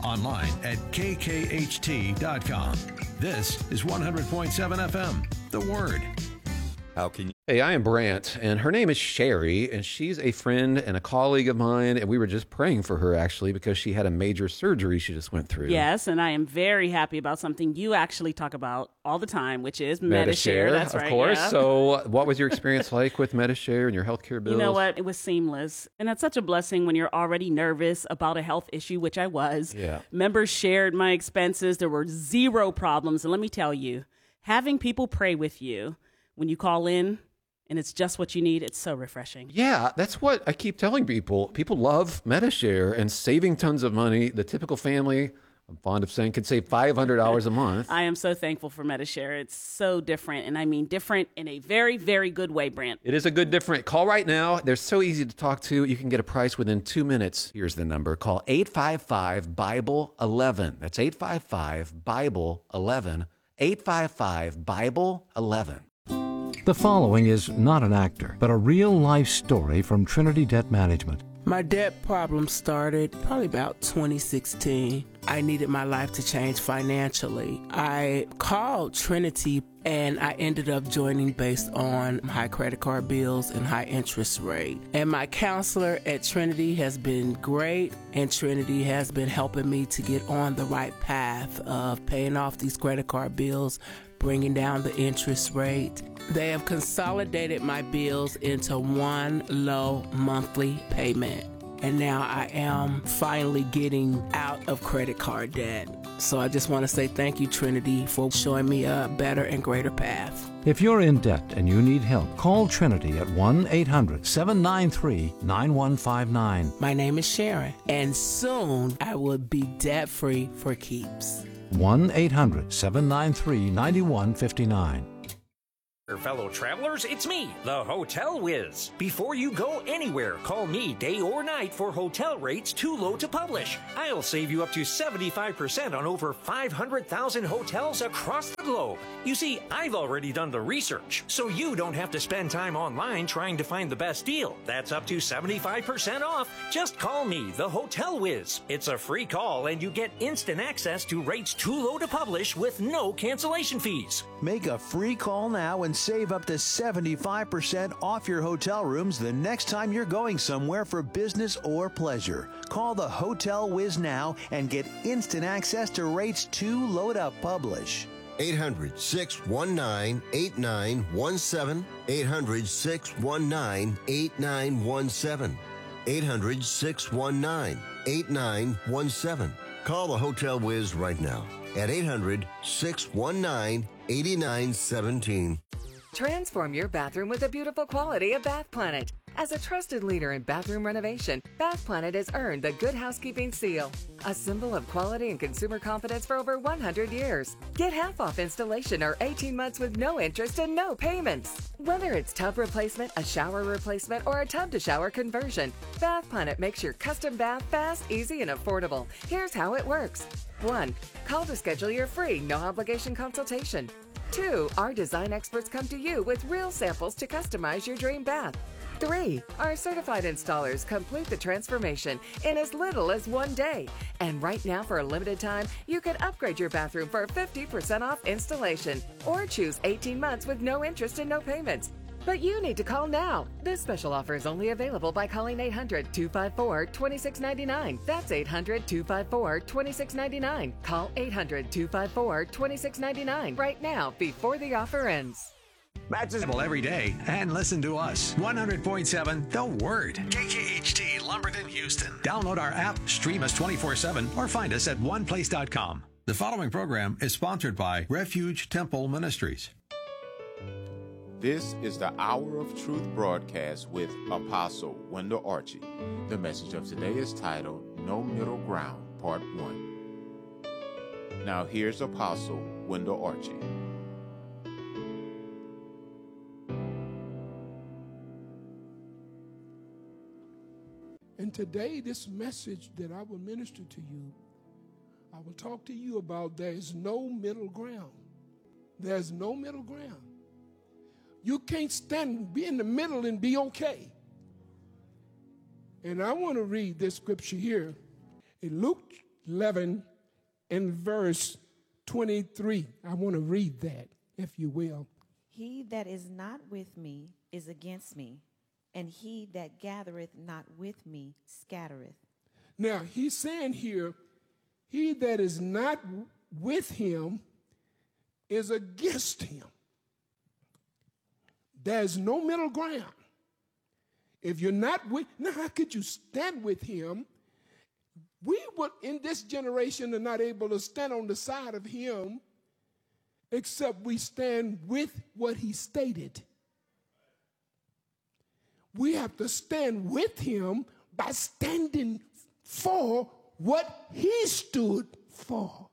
online at kkht.com. This is 100.7 FM, The Word. How can you? Hey, I am Brant, and her name is Sherry, and she's a friend and a colleague of mine, and we were just praying for her, actually, because she had a major surgery she just went through. Yes, and I am very happy about something you actually talk about all the time, which is Medi-Share. That's right, of course. Yeah. So what was your experience like with Medi-Share and your healthcare bills? You know what? It was seamless. And that's such a blessing when you're already nervous about a health issue, which I was. Yeah. Members shared my expenses. There were zero problems. And let me tell you, having people pray with you when you call in, and it's just what you need, it's so refreshing. Yeah, that's what I keep telling people. People love Medi-Share and saving tons of money. The typical family, I'm fond of saying, could save $500 a month. I am so thankful for Medi-Share. It's so different, and I mean different in a very, very good way, Brant. It is a good different. Call right now. They're so easy to talk to. You can get a price within 2 minutes. Here's the number. Call 855-BIBLE-11. That's 855-BIBLE-11. 855-BIBLE-11. The following is not an actor, but a real-life story from Trinity Debt Management. My debt problem started probably about 2016. I needed my life to change financially. I called Trinity and I ended up joining based on high credit card bills and high interest rate. And my counselor at Trinity has been great, and Trinity has been helping me to get on the right path of paying off these credit card bills, bringing down the interest rate. They have consolidated my bills into one low monthly payment. And now I am finally getting out of credit card debt. So I just want to say thank you, Trinity, for showing me a better and greater path. If you're in debt and you need help, call Trinity at 1-800-793-9159. My name is Sharon, and soon I will be debt-free for keeps. 1-800-793-9159. Fellow travelers, it's me, the Hotel Whiz. Before you go anywhere, call me day or night for hotel rates too low to publish. I'll save you up to 75% on over 500,000 hotels across the globe. You see, I've already done the research, so you don't have to spend time online trying to find the best deal. That's up to 75% off. Just call me, the Hotel Whiz. It's a free call, and you get instant access to rates too low to publish with no cancellation fees. Make a free call now and save up to 75% off your hotel rooms the next time you're going somewhere for business or pleasure. Call the Hotel Whiz now and get instant access to rates too low to publish. 800-619-8917. 800-619-8917. 800-619-8917. Call the Hotel Whiz right now at 800-619-8917. Transform your bathroom with the beautiful quality of Bath Planet. As a trusted leader in bathroom renovation, Bath Planet has earned the Good Housekeeping seal, a symbol of quality and consumer confidence for over 100 years. Get half off installation or 18 months with no interest and no payments. Whether it's tub replacement, a shower replacement, or a tub-to-shower conversion, Bath Planet makes your custom bath fast, easy, and affordable. Here's how it works. 1. Call to schedule your free, no-obligation consultation. 2. Our design experts come to you with real samples to customize your dream bath. 3. Our certified installers complete the transformation in as little as 1 day. And right now, for a limited time, you can upgrade your bathroom for 50% off installation or choose 18 months with no interest and no payments. But you need to call now. This special offer is only available by calling 800-254-2699. That's 800-254-2699. Call 800-254-2699 right now before the offer ends. Matches every day. And listen to us. 100.7 The Word. KKHT Lumberton, Houston. Download our app, stream us 24/7, or find us at oneplace.com. The following program is sponsored by Refuge Temple Ministries. This is the Hour of Truth broadcast with Apostle Wendell Archie. The message of today is titled, No Middle Ground, Part 1. Now here's Apostle Wendell Archie. And today, this message that I will minister to you, I will talk to you about there is no middle ground. There's no middle ground. You can't be in the middle and be okay. And I want to read this scripture here in Luke 11 and verse 23. I want to read that, if you will. He that is not with me is against me, and he that gathereth not with me scattereth. Now, he's saying here, he that is not with him is against him. There's no middle ground. If you're not with, now how could you stand with him? We would, in this generation, are not able to stand on the side of him except we stand with what he stated. We have to stand with him by standing for what he stood for.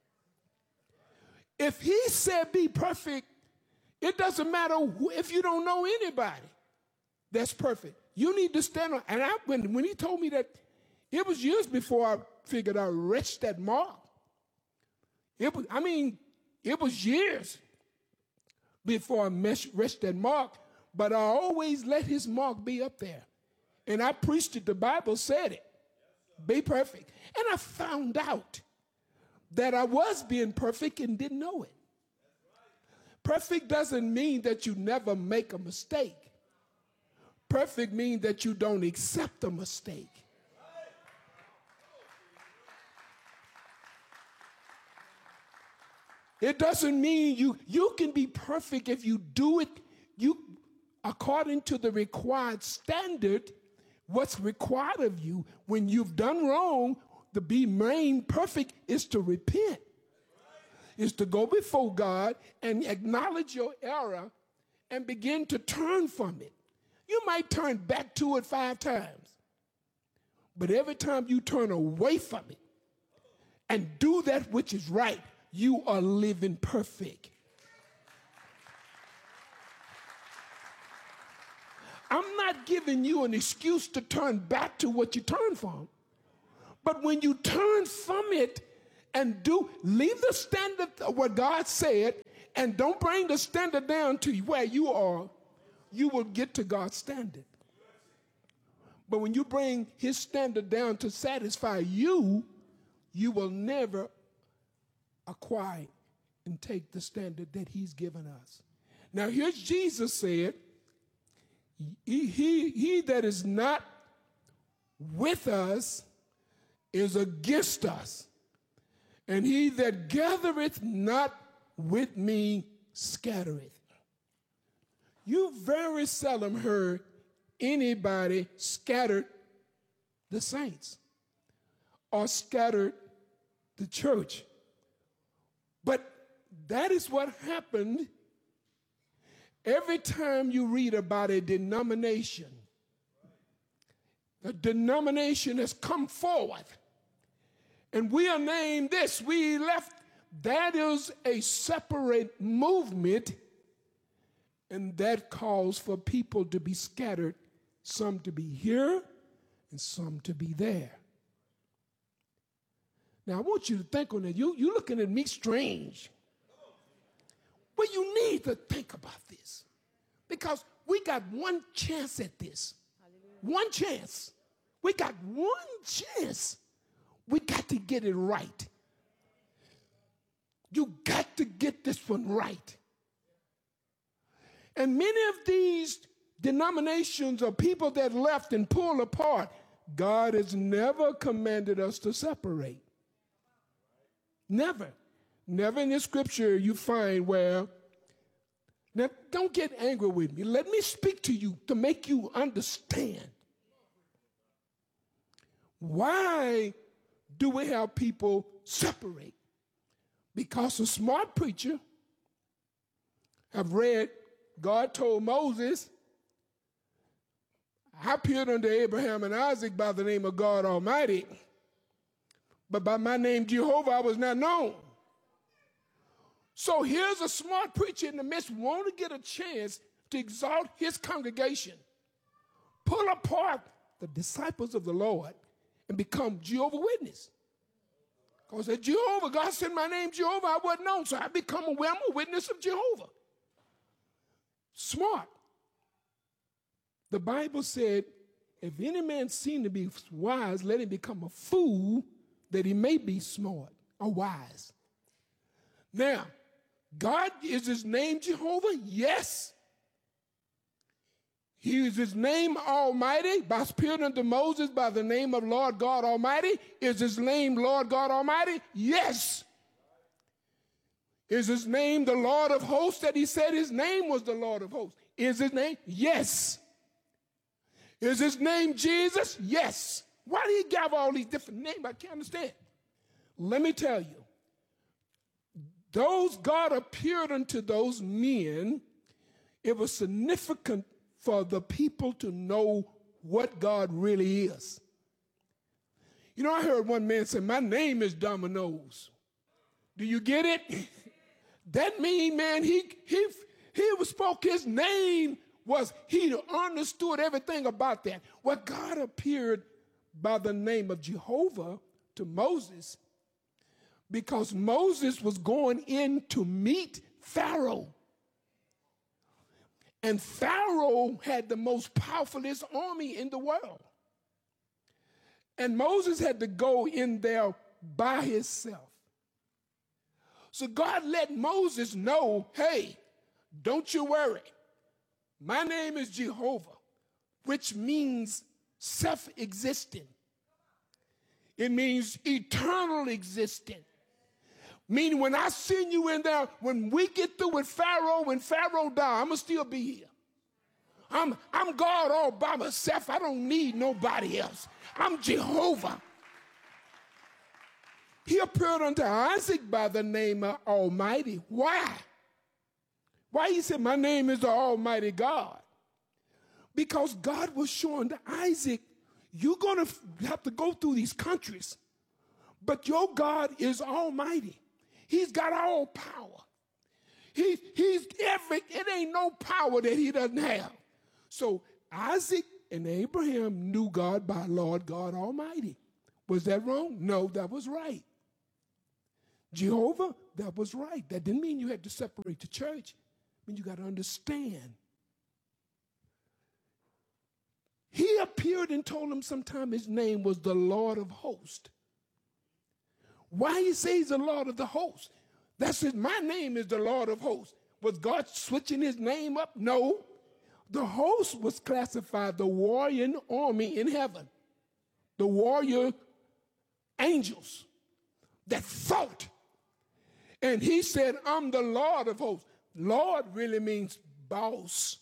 If he said be perfect, it doesn't matter if you don't know anybody that's perfect. You need to stand on, and when he told me that, it was years before I figured I reached that mark. It was years before I reached that mark, but I always let his mark be up there. And I preached it, the Bible said it. Be perfect. And I found out that I was being perfect and didn't know it. Perfect doesn't mean that you never make a mistake. Perfect means that you don't accept a mistake. It doesn't mean you can be perfect if you do it according to the required standard. What's required of you when you've done wrong, to be made perfect, is to repent. Is to go before God and acknowledge your error and begin to turn from it. You might turn back to it 5 times, but every time you turn away from it and do that which is right, you are living perfect. I'm not giving you an excuse to turn back to what you turned from. But when you turn from it and leave the standard of what God said and don't bring the standard down to where you are, you will get to God's standard. But when you bring his standard down to satisfy you, you will never acquire and take the standard that he's given us. Now here's Jesus said, he that is not with us is against us, and he that gathereth not with me scattereth. You very seldom heard anybody scattered the saints or scattered the church. But that is what happened every time you read about a denomination. The denomination has come forward, and we are named this. We left. That is a separate movement, and that calls for people to be scattered, some to be here and some to be there. Now, I want you to think on that. You're looking at me strange. Well, you need to think about this, because we got one chance at this. One chance. We got one chance. We got to get it right. You got to get this one right. And many of these denominations or people that left and pulled apart, God has never commanded us to separate. Never. Never in the scripture you find where, now don't get angry with me. Let me speak to you to make you understand. Why do we have people separate? Because a smart preacher have read, God told Moses, I appeared unto Abraham and Isaac by the name of God Almighty, but by my name Jehovah I was not known. So here's a smart preacher in the midst, want to get a chance to exalt his congregation, pull apart the disciples of the Lord, and become Jehovah's Witness. Because at Jehovah, God said my name Jehovah, I wasn't known, so I become I'm a witness of Jehovah. Smart. The Bible said, if any man seem to be wise, let him become a fool that he may be smart or wise. Now, God, is his name Jehovah? Yes. He is his name Almighty, by spirit unto Moses, by the name of Lord God Almighty. Is his name Lord God Almighty? Yes. Is his name the Lord of hosts, that he said his name was the Lord of hosts? Is his name? Yes. Is his name Jesus? Yes. Why do he give all these different names? I can't understand. Let me tell you. Those God appeared unto those men, it was significant for the people to know what God really is. You know, I heard one man say, my name is Dominoes. Do you get it? That mean, man, he spoke his name was, he understood everything about that. Well, God appeared by the name of Jehovah to Moses because Moses was going in to meet Pharaoh. And Pharaoh had the most powerfulest army in the world. And Moses had to go in there by himself. So God let Moses know, hey, don't you worry. My name is Jehovah, which means self-existent. It means eternal existent. Meaning when I send you in there, when we get through with Pharaoh, when Pharaoh dies, I'm going to still be here. I'm God all by myself. I don't need nobody else. I'm Jehovah. He appeared unto Isaac by the name of Almighty. Why? Why he said, my name is the Almighty God? Because God was showing to Isaac, you're going to have to go through these countries, but your God is Almighty. He's got all power. He's it ain't no power that he doesn't have. So Isaac and Abraham knew God by Lord God Almighty. Was that wrong? No, that was right. Jehovah, that was right. That didn't mean you had to separate the church. I mean, you got to understand. He appeared and told him sometime his name was the Lord of hosts. Why he says the Lord of the hosts? That's it. My name is the Lord of hosts. Was God switching his name up? No. The host was classified the warrior army in heaven. The warrior angels that fought. And he said, I'm the Lord of hosts. Lord really means boss.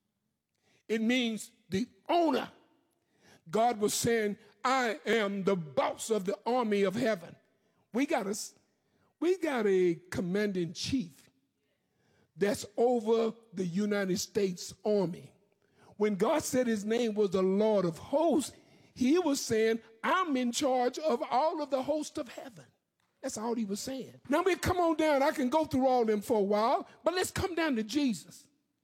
It means the owner. God was saying, I am the boss of the army of heaven. We got a commander-in-chief that's over the United States Army. When God said his name was the Lord of hosts, he was saying, I'm in charge of all of the hosts of heaven. That's all he was saying. Now we come on down. I can go through all them for a while, but let's come down to Jesus.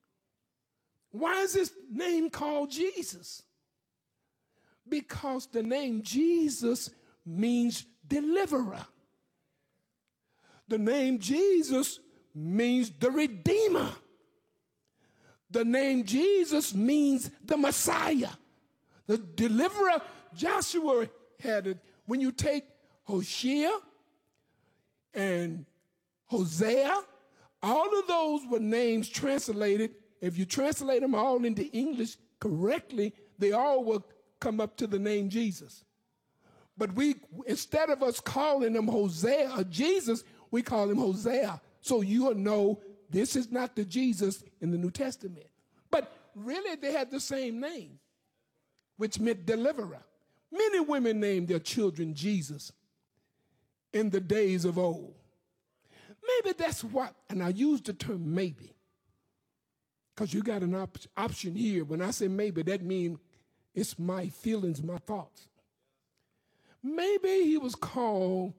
Why is this name called Jesus? Because the name Jesus means deliverer. The name Jesus means the Redeemer. The name Jesus means the Messiah. The deliverer, Joshua had it. When you take Hosea and Hosea, all of those were names translated. If you translate them all into English correctly, they all will come up to the name Jesus. But we, instead of us calling him Hosea or Jesus, we call him Hosea. So you'll know this is not the Jesus in the New Testament. But really, they had the same name, which meant deliverer. Many women named their children Jesus in the days of old. Maybe that's what, and I use the term maybe, because you got an option here. When I say maybe, that means it's my feelings, my thoughts. Maybe he was called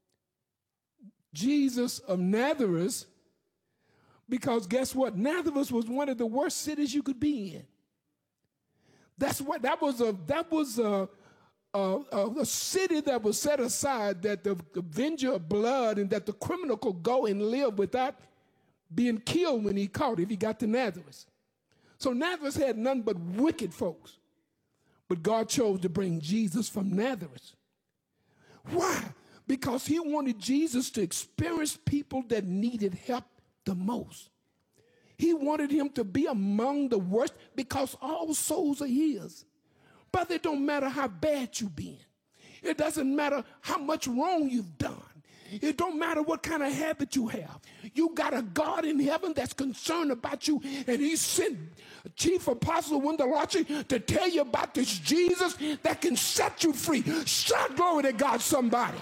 Jesus of Nazareth because guess what? Nazareth was one of the worst cities you could be in. That was a city that was set aside that the avenger of blood and that the criminal could go and live without being killed when he caught if he got to Nazareth. So Nazareth had none but wicked folks. But God chose to bring Jesus from Nazareth. Why? because he wanted Jesus to experience people that needed help the most. He wanted him to be among the worst because all souls are his. But it don't matter how bad you've been. It doesn't matter how much wrong you've done. It don't matter what kind of habit you have. You got a God in heaven that's concerned about you, and he sent Chief Apostle Wendell Archie to tell you about this Jesus that can set you free. Shout glory to God, somebody.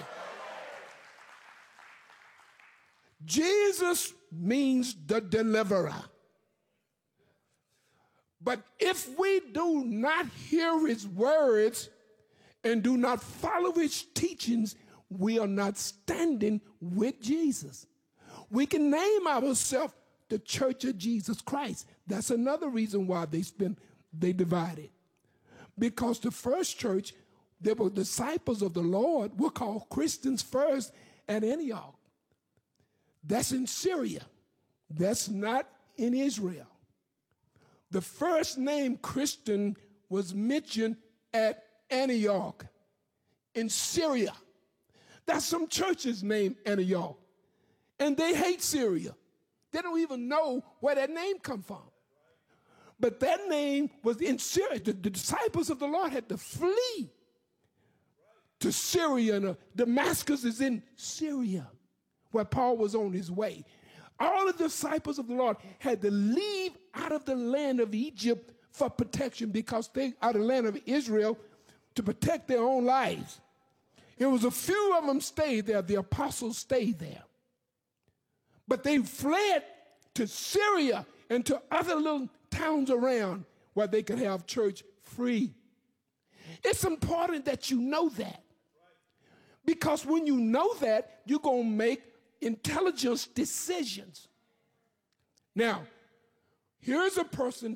Jesus means the deliverer. But if we do not hear his words and do not follow his teachings, we are not standing with Jesus. We can name ourselves the Church of Jesus Christ. That's another reason why they divided. Because the first church, they were disciples of the Lord, were called Christians first at Antioch. That's in Syria. That's not in Israel. The first name Christian was mentioned at Antioch in Syria. That's some churches named Antioch. And they hate Syria. They don't even know where that name come from. But that name was in Syria. The disciples of the Lord had to flee to Syria. And Damascus is in Syria, where Paul was on his way. All the disciples of the Lord had to leave out of the land of Egypt for protection because they out of the land of Israel to protect their own lives. It was a few of them stayed there. The apostles stayed there. But they fled to Syria and to other little towns around where they could have church free. It's important that you know that. Because when you know that, you're going to make intelligent decisions. Now, here's a person,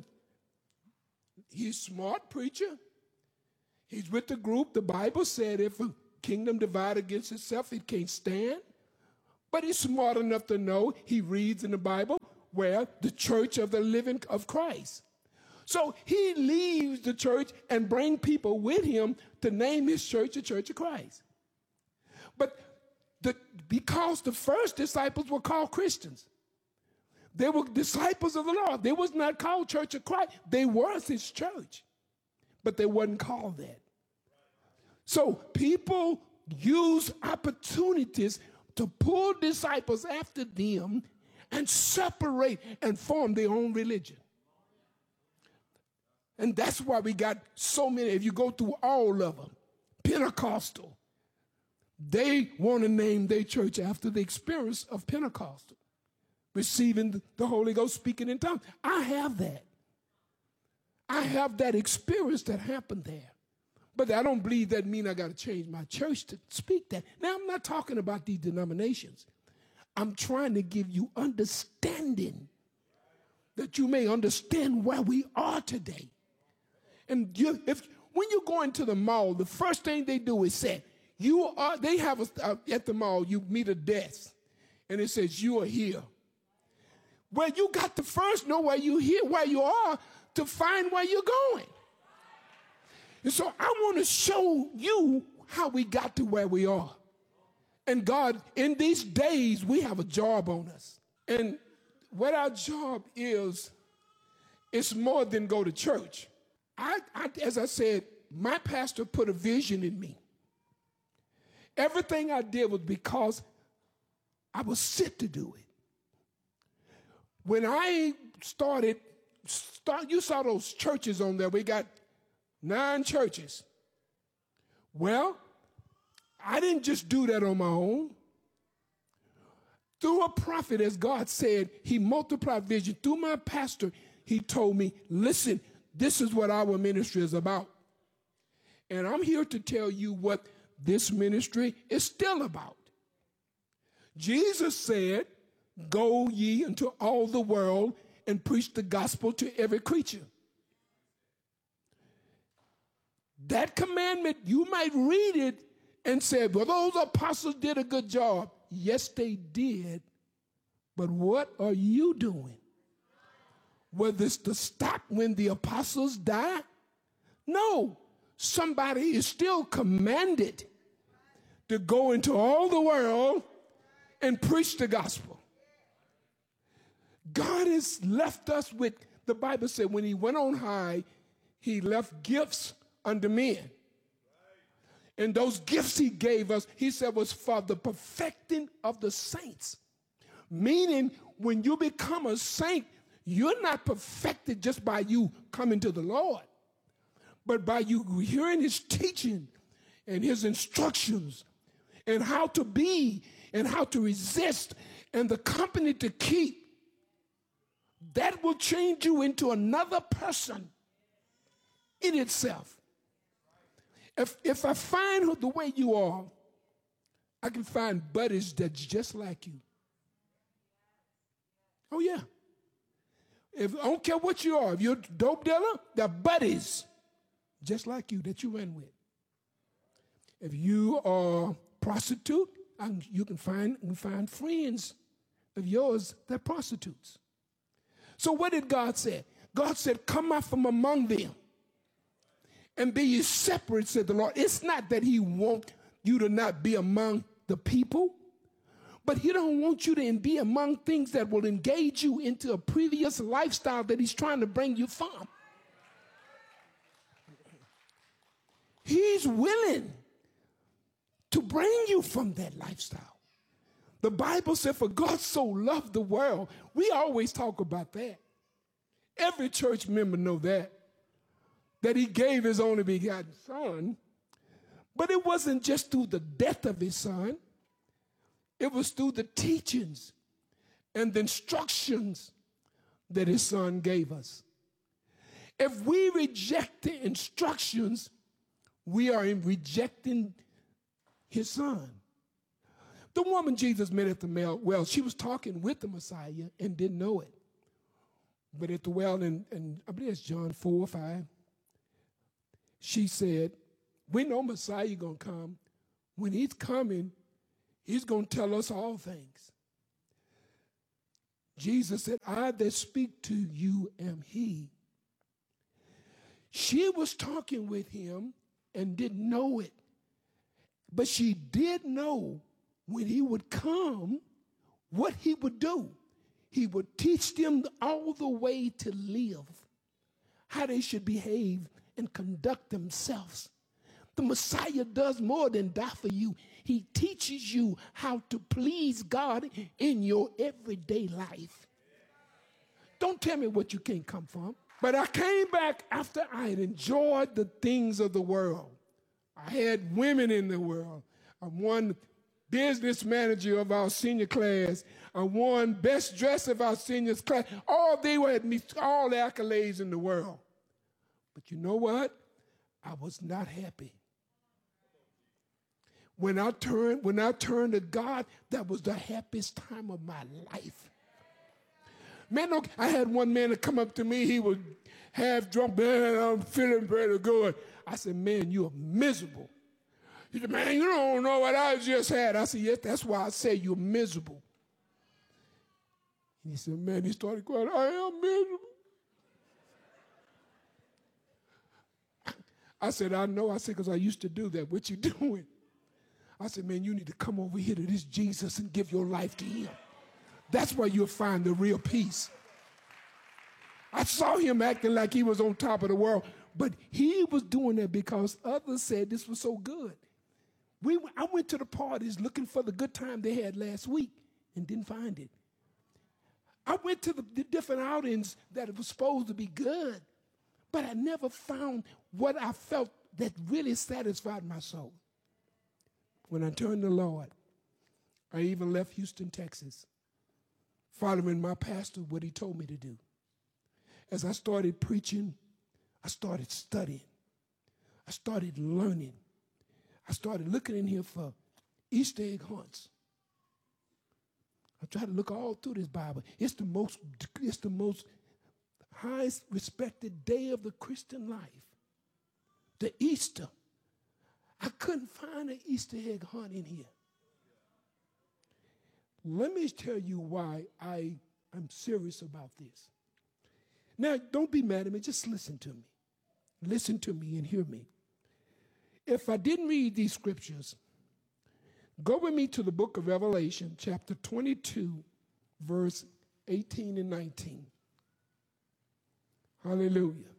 he's a smart preacher. He's with the group. The Bible said if a kingdom divided against itself, it can't stand. But he's smart enough to know, he reads in the Bible, where the church of the living of Christ. So he leaves the church and brings people with him to name his church the Church of Christ. But because the first disciples were called Christians, they were disciples of the Lord. They was not called Church of Christ. They were his church, but they wasn't called that. So people use opportunities to pull disciples after them and separate and form their own religion. And that's why we got so many. If you go through all of them, Pentecostal, they want to name their church after the experience of Pentecostal, receiving the Holy Ghost, speaking in tongues. I have that. I have that experience that happened there. But I don't believe that means I got to change my church to speak that. Now, I'm not talking about these denominations. I'm trying to give you understanding that you may understand where we are today. And when you go into the mall, the first thing they do is say, they have at the mall, you meet a desk, and it says, you are here. Well, you got to first know where you are to find where you're going. And so I want to show you how we got to where we are. And God, in these days, we have a job on us. And what our job is, it's more than go to church. As I said, my pastor put a vision in me. Everything I did was because I was sent to do it. When I you saw those churches on there. We got 9 churches. Well, I didn't just do that on my own. Through a prophet, as God said, he multiplied vision. Through my pastor, he told me, listen, this is what our ministry is about. And I'm here to tell you what this ministry is still about. Jesus said, go ye into all the world and preach the gospel to every creature. That commandment, you might read it and say, well, those apostles did a good job. Yes, they did. But what are you doing? Was this to stop when the apostles died? No. Somebody is still commanded to go into all the world and preach the gospel. God has left us with, the Bible said, when he went on high, he left gifts unto men. And those gifts he gave us, he said, was for the perfecting of the saints. Meaning, when you become a saint, you're not perfected just by you coming to the Lord, but by you hearing his teaching and his instructions and how to be and how to resist and the company to keep. That will change you into another person in itself. If I find the way you are, I can find buddies that's just like you. Oh, yeah. I don't care what you are. If you're a dope dealer, they're buddies just like you that you went with. If you are a prostitute, you can find friends of yours that are prostitutes. So what did God say? God said, come out from among them and be ye separate, said the Lord. It's not that he wants you to not be among the people, but he don't want you to be among things that will engage you into a previous lifestyle that he's trying to bring you from. He's willing to bring you from that lifestyle. The Bible said, for God so loved the world. We always talk about that. Every church member know that he gave his only begotten son. But it wasn't just through the death of his son. It was through the teachings and the instructions that his son gave us. If we reject the instructions, we are rejecting his son. The woman Jesus met at the well, she was talking with the Messiah and didn't know it. But at the well, and I believe it's John 4 or 5, she said, we know Messiah going to come. When he's coming, he's going to tell us all things. Jesus said, I that speak to you am he. She was talking with him and didn't know it. But she did know when he would come, what he would do. He would teach them all the way to live, how they should behave and conduct themselves. The Messiah does more than die for you. He teaches you how to please God in your everyday life. Don't tell me what you can't come from. But I came back after I had enjoyed the things of the world. I had women in the world. I won business manager of our senior class. I won best dressed of our seniors class. They had me all the accolades in the world. But you know what? I was not happy. When I turned to God, that was the happiest time of my life. Man, I had one man to come up to me. He was half drunk. Man, I'm feeling pretty good. I said, man, you're miserable. He said, man, you don't know what I just had. I said, yes, that's why I say you're miserable. And he said, man, he started crying, I am miserable. I said, I know. I said, because I used to do that. What you doing? I said, man, you need to come over here to this Jesus and give your life to him. That's where you'll find the real peace. I saw him acting like he was on top of the world, but he was doing that because others said this was so good. I went to the parties looking for the good time they had last week and didn't find it. I went to the different outings that was supposed to be good, but I never found what I felt that really satisfied my soul. When I turned to the Lord, I even left Houston, Texas, following my pastor, what he told me to do. As I started preaching, I started studying. I started learning. I started looking in here for Easter egg hunts. I tried to look all through this Bible. It's the most highest respected day of the Christian life, the Easter. I couldn't find an Easter egg hunt in here. Let me tell you why I'm serious about this. Now, don't be mad at me. Just listen to me. Listen to me and hear me. If I didn't read these scriptures, Go with me to the book of Revelation, chapter 22, verse 18 and 19. Hallelujah.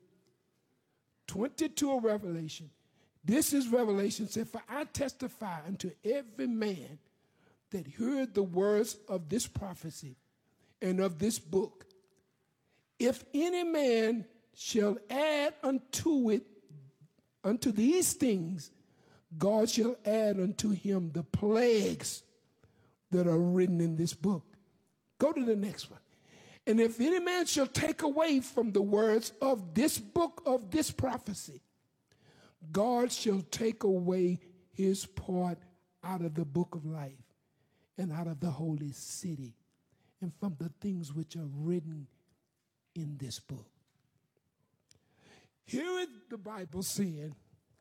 22 of Revelation. This is Revelation. Said, for I testify unto every man that heard the words of this prophecy and of this book. If any man shall add unto it, unto these things, God shall add unto him the plagues that are written in this book. Go to the next one. And if any man shall take away from the words of this book of this prophecy, God shall take away his part out of the book of life and out of the holy city and from the things which are written in this book. Here is the Bible saying,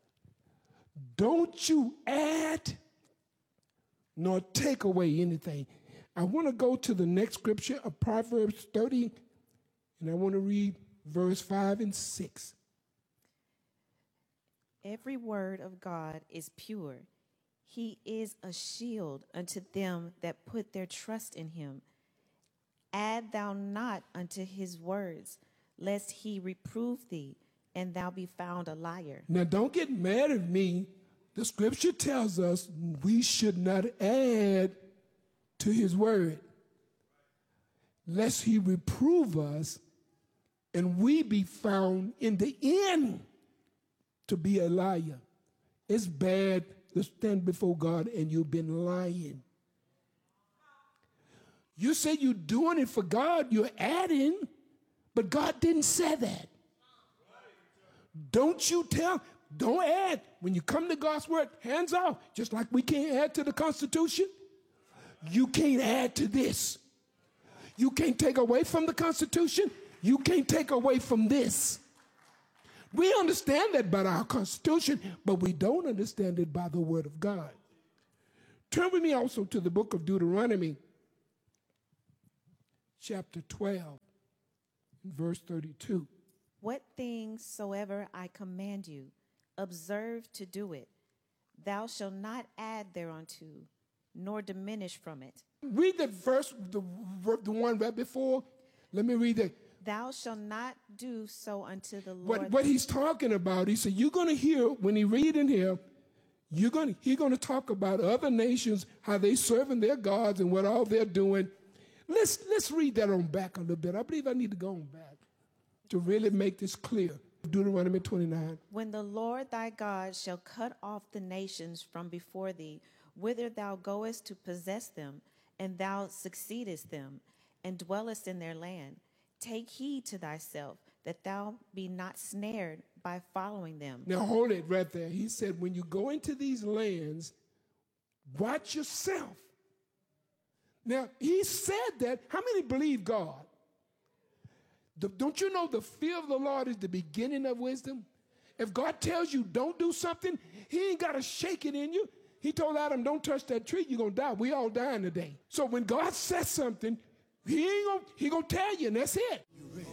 don't you add nor take away anything. I want to go to the next scripture of Proverbs 30, and I want to read verse 5 and 6. Every word of God is pure. He is a shield unto them that put their trust in him. Add thou not unto his words, lest he reprove thee, and thou be found a liar. Now, don't get mad at me. The scripture tells us we should not add to his word, lest he reprove us, and we be found in the end to be a liar. It's bad to stand before God and you've been lying. You say you're doing it for God, you're adding, but God didn't say that. Don't add. When you come to God's word, hands off. Just like we can't add to the Constitution, you can't add to this. You can't take away from the Constitution. You can't take away from this. We understand that by our Constitution, but we don't understand it by the word of God. Turn with me also to the book of Deuteronomy, chapter 12, verse 32. What things soever I command you, observe to do it. Thou shalt not add thereunto, nor diminish from it. Read the verse, the one right before. Let me read that. Thou shalt not do so unto the Lord. What he's talking about, he said, you're going to hear, when he read in here, he's going to talk about other nations, how they serving their gods and what all they're doing. Let's read that on back a little bit. I believe I need to go on back to really make this clear. Deuteronomy 29. When the Lord thy God shall cut off the nations from before thee, whither thou goest to possess them, and thou succeedest them, and dwellest in their land, take heed to thyself, that thou be not snared by following them. Now hold it right there. He said, when you go into these lands, watch yourself. Now, he said that. How many believe God? Don't you know the fear of the Lord is the beginning of wisdom? If God tells you don't do something, he ain't got to shake it in you. He told Adam, don't touch that tree, you're going to die. We all dying today. So when God says something, he gonna tell you, and that's it.